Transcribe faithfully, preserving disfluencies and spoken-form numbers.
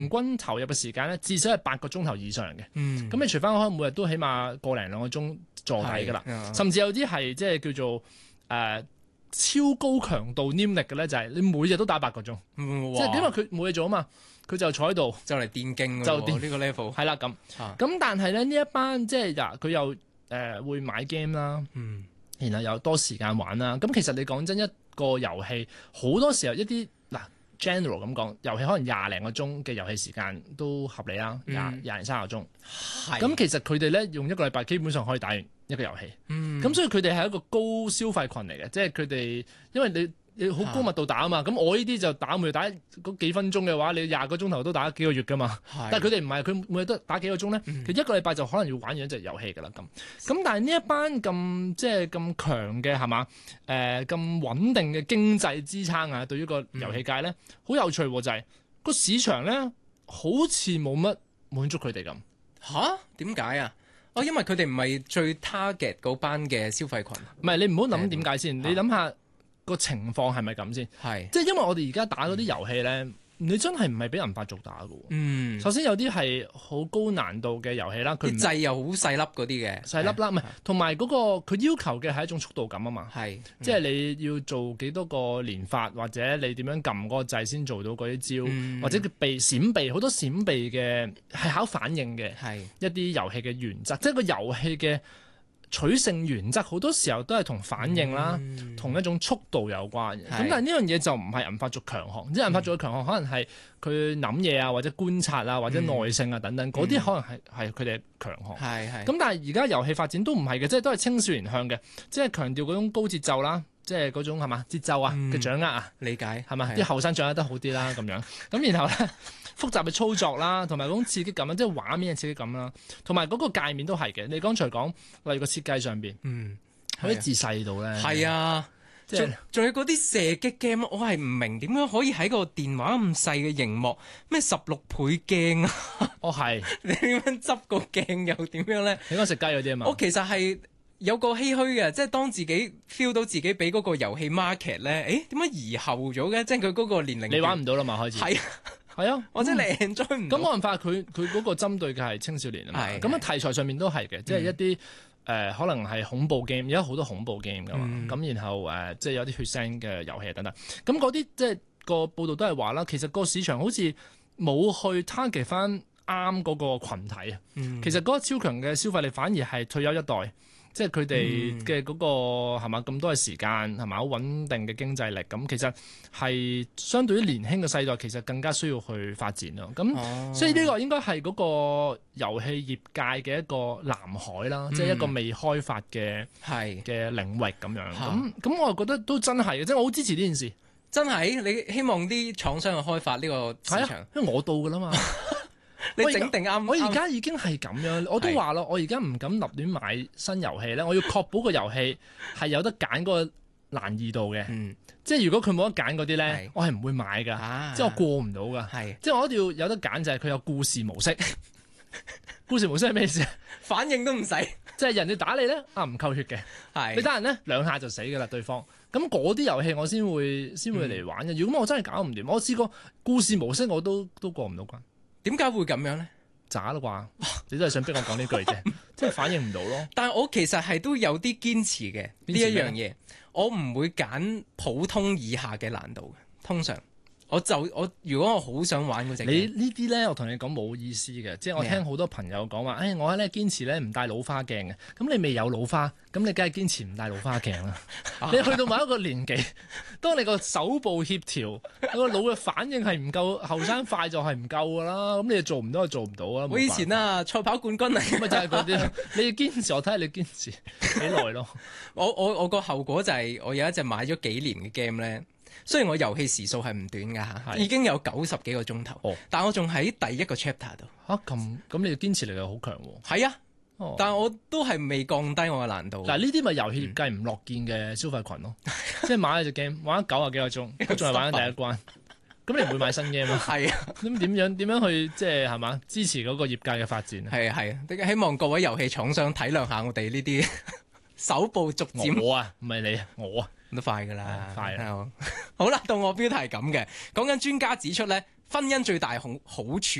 均投入嘅時間咧，至少係八個鐘頭以上嘅。 嗯， 咁你除翻開每日都起碼個零兩個鐘坐底㗎啦， 係甚至有啲係即係叫做誒、呃、超高強度黏力嘅咧，就係你每日都打八個鐘， 嗯、 即係因為佢冇嘢做啊嘛，佢就坐喺度就嚟電競就電呢個 level 係啦咁。 啊咁但係咧呢一班即係嗱佢又誒、呃、會買 game 啦， 嗯， 然後有多時間玩啦。咁其實你講真一個遊戲好多時候一啲嗱 general 咁講，遊戲可能廿零個鐘嘅遊戲時間都合理啦，廿廿零三個鐘。 係咁其實佢哋咧用一個禮拜基本上可以打完一個遊戲。 嗯， 咁所以佢哋係一個高消費群嚟嘅，即係佢哋因為你你好高密度打啊嘛，咁我呢啲就打每日打嗰幾分鐘嘅話，你廿個鐘頭都打幾個月噶嘛。 係但係佢哋唔係，佢每日都打幾個鐘咧， 嗯其實一個禮拜就可能要玩完一隻遊戲噶啦咁。咁但係呢一班咁即係咁強嘅係嘛？誒咁穩定嘅經濟支撐啊，對於個遊戲界咧好有趣喎，就係個市場咧好似冇乜滿足佢哋咁。 吓？點解啊？哦，因為佢哋唔係最 target 嗰班嘅消費群， 唔係你唔好諗點解先， 啊你諗下個情況係咪咁先？ 係， 即係因為我哋而家打嗰啲遊戲咧，你真係唔係俾人發族打㗎喎。 嗯， 首先有啲係好高難度嘅遊戲啦，佢唔啲掣又好細粒嗰啲嘅， 細粒啦，唔係同埋嗰個佢要求嘅係一種速度感啊嘛。 係， 即係你要做幾多個連發，或者你點樣撳嗰個掣先做到嗰啲招， 嗯或者佢避閃避好多閃避嘅係考反應嘅係， 一啲遊戲嘅原則，即係個遊戲嘅取勝原則好多時候都係同反應啦， 嗯同一種速度有關嘅。咁係但係呢樣嘢就唔係銀髮族強項，即係銀髮族嘅強項可能係佢諗嘢啊，或者觀察啊，或者耐性啊等等，嗰啲、可能係係佢哋嘅強項。 係係， 咁但係而家遊戲發展都唔係嘅，即係都係青少年向嘅，即係強調嗰種高節奏啦，即係嗰種係嘛節奏啊嘅、 嗯掌握啊， 理解係嘛係啲後生掌握得好啲啦咁樣。咁然後咧複雜嘅操作啦，同埋嗰種刺激感啦，即係畫面嘅刺激感啦，同埋嗰個界面都係嘅。你剛才講例如個設計上邊， 嗯， 嗰啲字細到咧， 係啊。 即係仲仲有嗰啲射擊 game，我係唔明點樣可以喺個電話咁細嘅熒幕，咩十六倍鏡啊？ 哦係， 你點樣執個鏡又點樣咧？ 你講食雞嗰啲啊嘛， 我其實係有個唏噓嘅，即係當自己 feel 到自己俾嗰個遊戲 market 咧，誒點解移後咗嘅？即係佢嗰個年齡段你玩唔到啦嘛開始， 係係啊， 或者你 enjoy 唔到。 咁冇辦法，佢佢嗰個針對嘅係青少年啊嘛。 係咁啊題材上面都係嘅，即係一啲誒、呃、可能係恐怖 game，而家好多恐怖 game 噶嘛。咁、 嗯然後誒、呃、即係有啲血腥嘅遊戲等等。咁嗰啲即係個報道都係話啦，其實個市場好似冇去 target 翻啱嗰個羣體啊。 嗯其實嗰個超強嘅消費力反而係退休一代。即係佢哋嘅嗰個係嘛咁多嘅時間係嘛好穩定嘅經濟力，咁其實係相對於年輕嘅世代，其實更加需要去發展咯。咁、 哦所以呢個應該係嗰個遊戲業界嘅一個藍海啦， 嗯即係一個未開發嘅係嘅領域咁樣。 嚇咁咁我覺得都真係嘅，即係我好支持呢件事。 真係你希望啲廠商去開發呢個市場， 係啊，因為我到㗎啦嘛。 你整定啱。 我而家已經係咁樣，我都話咯，我而家唔敢立亂買新遊戲咧，我要確保個遊戲係有得揀嗰個難易度嘅。 嗯即係如果佢冇得揀嗰啲係咧，我係唔會買㗎。 啊， 即係我過唔到㗎。 係即係我一定要有得揀，就係佢有故事模式。故事模式係咩意思啊？ 反應都唔使， 即係人哋打你咧，啊唔扣血嘅， 係你打人咧兩下就死㗎啦對方。咁嗰啲遊戲我先會先會嚟玩嘅。如果我真係搞唔掂，我試過故事模式我都都過唔到關。 點解會咁樣咧？ 渣啦啩？你都係想逼我講呢句啫，即係反應唔到咯。 但係我其實係都有啲堅持嘅呢堅持咩一樣嘢，我唔會揀普通以下嘅難度嘅，通常我就我如果我好想玩嗰隻 game， 你呢啲咧，我同你講冇意思嘅，即係我咩啊聽好多朋友講話，誒、哎、我咧堅持咧唔戴老花鏡嘅，咁你未有老花，咁你梗係堅持唔戴老花鏡啦。你去到某一個年紀，當你個手部協調，個腦嘅反應係唔夠後生快就係唔夠噶啦，咁你就做唔到就做唔到啦。 我以前啊賽跑冠軍嚟， 咁咪就係嗰啲，你要堅持，我睇下你堅持幾耐咯。 我我我個後果就係我有一隻買咗幾年嘅 game 咧。雖然我遊戲時數係唔短㗎嚇， 係已經有九十幾個鐘頭， 哦但我仲喺第一個 chapter 度。 嚇咁咁，你嘅堅持力又好強喎。 係啊， 哦但我都係未降低我嘅難度。 嗱，呢啲咪遊戲業界唔樂見嘅消費群咯，即係買咗隻 game 玩咗九啊幾個鐘，都仲係玩緊第一關，咁你唔會買新 game 啊？ 係啊， 咁點樣點樣去即係係嘛支持嗰個業界嘅發展啊？ 係啊，係啊，希望各位遊戲廠商體諒下我哋呢啲手部逐漸我啊，唔係你啊，我啊， 都快㗎啦， 快啊！ 好啦，到我標題係咁嘅，講緊專家指出咧， 婚姻最大好好處